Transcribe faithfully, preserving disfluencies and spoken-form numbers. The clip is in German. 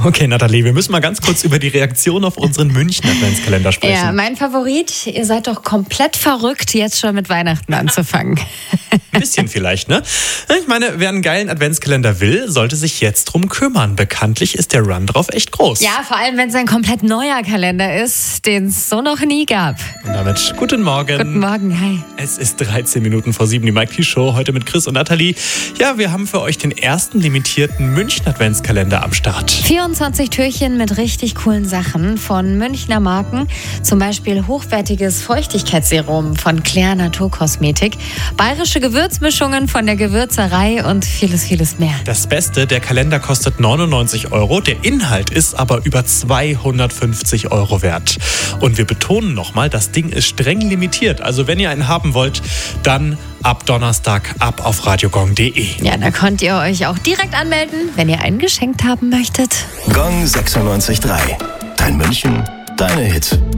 Okay, Nathalie, wir müssen mal ganz kurz über die Reaktion auf unseren München-Adventskalender sprechen. Ja, mein Favorit, ihr seid doch komplett verrückt, jetzt schon mit Weihnachten anzufangen. Ein bisschen vielleicht, ne? Ich meine, wer einen geilen Adventskalender will, sollte sich jetzt drum kümmern. Bekanntlich ist der Run drauf echt groß. Ja, vor allem, wenn es ein komplett neuer Kalender ist, den es so noch nie gab. Und damit guten Morgen. Guten Morgen, hi. Es ist dreizehn Minuten vor sieben, die Mike P. Show, heute mit Chris und Nathalie. Ja, wir haben für euch den ersten limitierten München-Adventskalender am Start. vierundzwanzig Türchen mit richtig coolen Sachen von Münchner Marken. Zum Beispiel hochwertiges Feuchtigkeitsserum von Claire Naturkosmetik, bayerische Gewürzmischungen von der Gewürzerei und vieles, vieles mehr. Das Beste, der Kalender kostet neunundneunzig Euro, der Inhalt ist aber über zweihundertfünfzig Euro wert. Und wir betonen nochmal, das Ding ist streng limitiert. Also wenn ihr einen haben wollt, dann ab Donnerstag ab auf radiogong punkt de. Ja, da könnt ihr euch auch direkt anmelden, wenn ihr einen geschenkt haben möchtet. Gong sechsundneunzig Komma drei. Dein München, deine Hit.